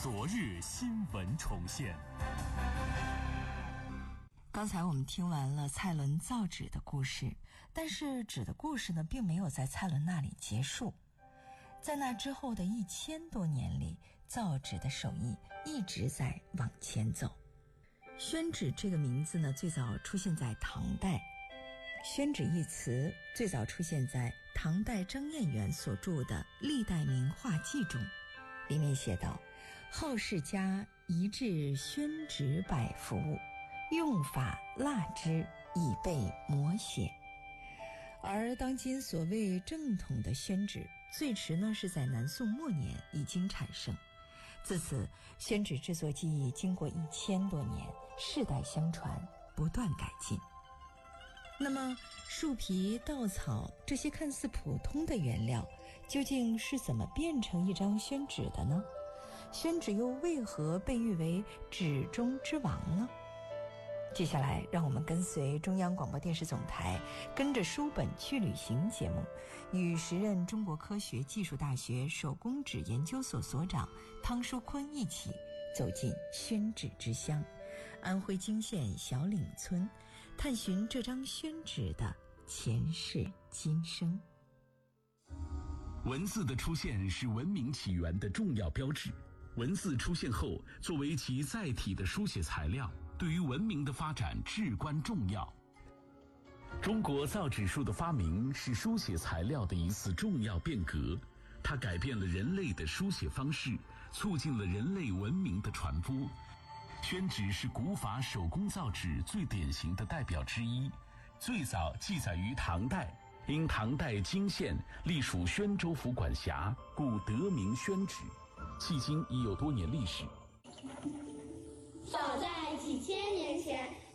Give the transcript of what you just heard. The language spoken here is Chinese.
昨日新闻重现。 刚才我们听完了蔡伦造纸的故事，但是纸的故事呢，并没有在蔡伦那里结束。在那之后的1000多年里，造纸的手艺一直在往前走。宣纸这个名字呢，最早出现在唐代。宣纸一词最早出现在唐代张彦远所著的《历代名画记》中，里面写道：后世家宜制宣纸百幅，用法蜡之，以备摹写。而当今所谓正统的宣纸，最迟呢是在南宋末年已经产生。自此，宣纸制作技艺经过1000多年，世代相传，不断改进。那么树皮、稻草这些看似普通的原料，究竟是怎么变成一张宣纸的呢？宣纸又为何被誉为纸中之王呢？接下来让我们跟随中央广播电视总台跟着书本去旅行节目，与时任中国科学技术大学手工纸研究所所长汤书坤一起走进宣纸之乡安徽泾县小岭村，探寻这张宣纸的前世今生。 文字的出现是文明起源的重要标志。文字出现后，作为其载体的书写材料，对于文明的发展至关重要。中国造纸术的发明是书写材料的一次重要变革，它改变了人类的书写方式，促进了人类文明的传播。宣纸是古法手工造纸最典型的代表之一，最早记载于唐代，因唐代泾县隶属宣州府管辖，故得名宣纸，迄今已有多年历史。 早在几千年前，